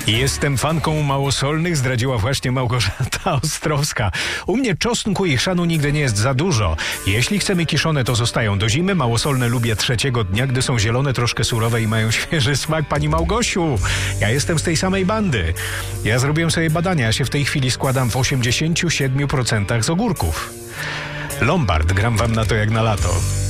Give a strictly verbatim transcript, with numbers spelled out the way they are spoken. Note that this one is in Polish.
Jestem fanką małosolnych, zdradziła właśnie Małgorzata Ostrowska. U mnie czosnku i chrzanu nigdy nie jest za dużo. Jeśli chcemy kiszone, to zostają do zimy. Małosolne lubię trzeciego dnia, gdy są zielone, troszkę surowe i mają świeży smak. Pani Małgosiu, ja jestem z tej samej bandy. Ja zrobiłem sobie badania, ja się w tej chwili składam w osiemdziesięciu siedmiu procentach z ogórków. Lombard, gram wam na to jak na lato.